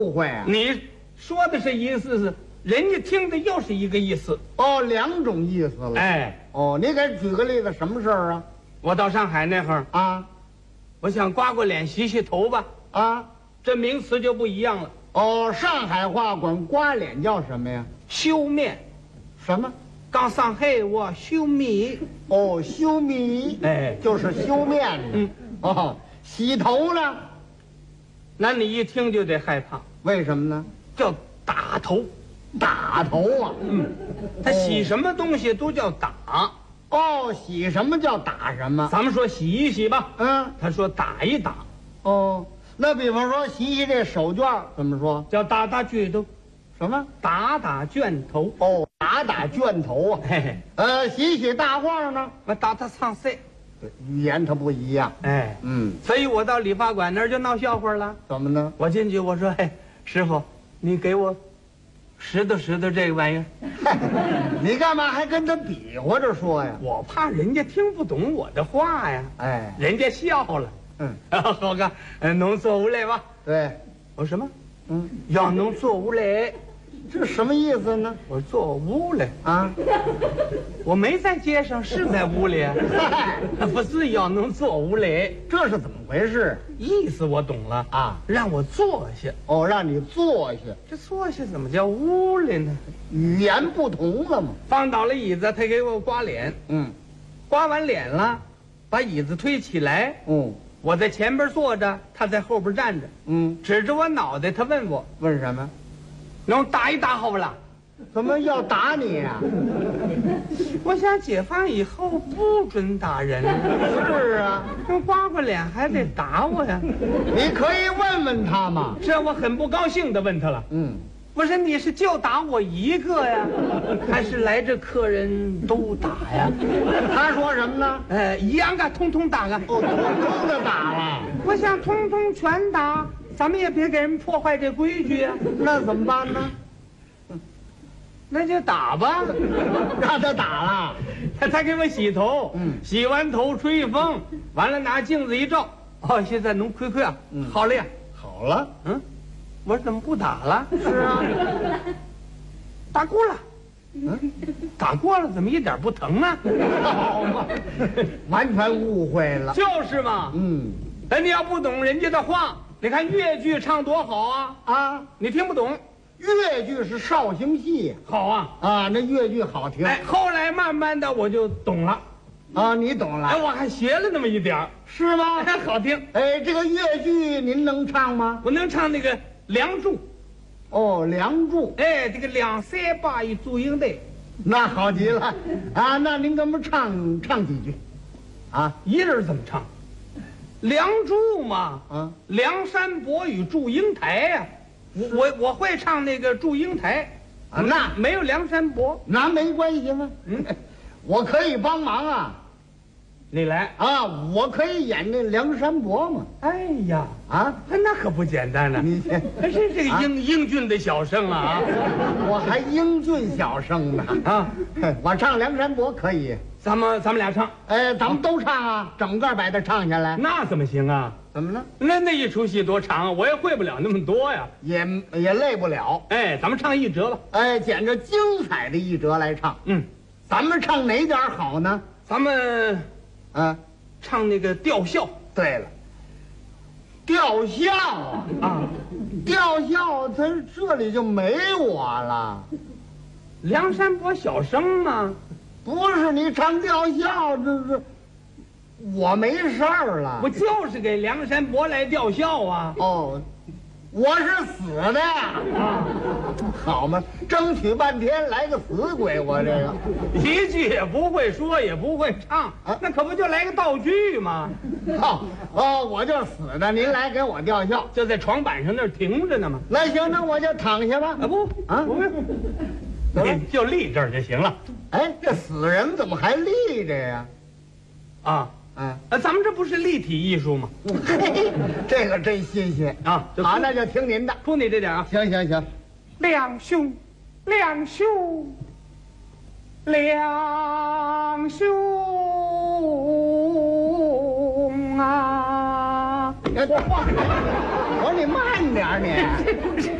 误会啊？ 你说的是意思是，人家听的又是一个意思。 哦，两种意思了。 哎， 哦，你给举个例子，什么事儿啊？ 我到上海那会儿， 啊我想刮刮脸、洗洗头吧， 啊， 这名词就不一样了。 哦，上海话管刮脸叫什么呀？ 修面， 什么？ 刚上海我修面。 哦，修米， 哎就是修面的。 嗯， 哦，洗头呢？ 那你一听就得害怕， 为什么呢？ 叫打头。 打头啊。 他洗什么东西都叫打。 哦，洗什么叫打什么？ 咱们说洗一洗吧， 嗯， 他说打一打， 哦，那比方说洗洗这手绢怎么说？ 叫打打卷头， 什么？ 打打卷头。 哦，打打卷头啊。 嘿嘿， 洗洗大褂呢？ 我打打上色。 语言它不一样。 哎，所以我到理发馆那儿就闹笑话了。 怎么呢？ 我进去我说：“嘿，师傅，你给我拾掇拾掇这个玩意儿。” 你干嘛还跟他比划着说呀？ 我怕人家听不懂我的话呀。 哎， 人家笑了。好个，侬坐屋来吧。 对， 我说什么？要侬坐屋来。 这什么意思呢？ 我说坐屋来啊， 我没在街上，是在屋里啊。不是要侬坐屋来， 这是怎么回事？ 意思我懂了啊， 让我坐下。 哦，让你坐下。 这坐下怎么叫屋里呢？ 语言不同了嘛。 放倒了椅子，他给我刮脸。刮完脸了，把椅子推起来。我在前边坐着，他在后边站着。指着我脑袋，他问我， 问什么？ 能打一打好不啦？ 怎么要打你呀？ 我想解放以后不准打人。 是啊， 那刮刮脸还得打我呀？ 你可以问问他嘛。 这我很不高兴的问他了。我说你是就打我一个呀，还是来这客人都打呀？ 他说什么呢？ 一样啊，通通打啊。 哦，通通的打了。 我想通通全打，咱们也别给人破坏这规矩啊。 那怎么办呢？ 那就打吧。 让他打了。 他给我洗头，洗完头吹风，完了拿镜子一照，哦，现在能亏亏啊，好了呀， 好了。 我说怎么不打了？ 是啊， 打过了。打过了，怎么一点不疼啊？ 好嘛，完全误会了。 就是嘛。你要不懂人家的话，你看越剧唱多好啊！啊，你听不懂。 越剧是绍兴戏， 好啊。 啊，那越剧好听。 哎，后来慢慢的我就懂了。 啊，你懂了。 哎，我还学了那么一点儿。 是吗？ 好听。 哎，这个越剧您能唱吗？ 我能唱那个《梁祝》。 哦，《梁祝》。 哎，这个2、3、8一祝英队， 那好极了。啊，那您给我们唱几句。啊， 一人怎么唱？梁祝嘛。梁山伯与祝英台呀。我会唱那个祝英台。 啊，那没有梁山伯， 那没关系吗？我可以帮忙啊。 你来啊，我可以演那梁山伯嘛。 哎呀，啊，那可不简单呢。 你还是这个英俊的小生啊。 我还英俊小生呢。啊，我唱梁山伯可以。 咱们俩唱。 哎，咱们都唱啊，整个把它唱下来。 那怎么行啊？ 怎么呢？ 那一出戏多长啊，我也会不了那么多呀。 也累不了。 哎，咱们唱一折吧。 哎，捡着精彩的一折来唱。咱们唱哪点好呢？ 咱们，唱那个吊孝。 对了，吊孝啊，吊孝，他这里就没我了。 梁山伯小生吗？ 不是，你唱吊孝，这我没事儿了。 我就是给梁山伯来吊孝啊。 哦，我是死的呀。好嘛，争取半天来个死鬼，我这个一句也不会说，也不会唱，那可不就来个道具吗？ 我就死的，您来给我吊孝， 就在床板上那儿停着呢嘛。 那行，那我就躺下吧。 不，你就立这儿就行了。 哎，这死人怎么还立着呀？ 咱们这不是立体艺术吗？ 这个真新鲜啊！ 好，那就听您的， 出你这点啊。 行。 梁兄啊！ 我说你慢点儿你。